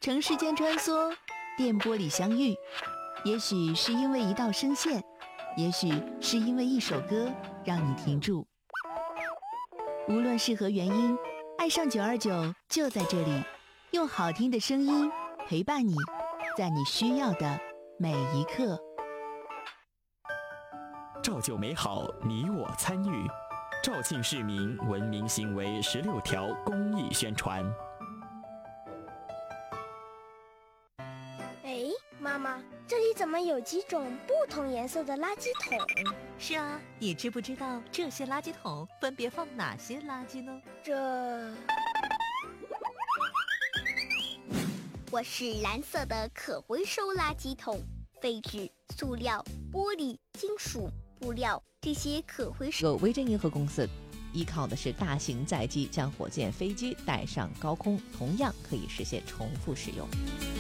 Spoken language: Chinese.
城市间穿梭，电波里相遇，也许是因为一道声线，也许是因为一首歌让你停住。无论是何原因，爱上929就在这里，用好听的声音陪伴你，在你需要的每一刻。 照旧美好，你我参与。肇庆市民文明行为16条公益宣传。 哎，妈妈，这里怎么有几种不同颜色的垃圾桶？ 是啊，你知不知道这些垃圾桶分别放哪些垃圾呢？ 我是蓝色的可回收垃圾桶，废纸、塑料、玻璃、金属、布料这些可回收。 维珍银河公司依靠的是大型载机，将火箭、飞机带上高空，同样可以实现重复使用。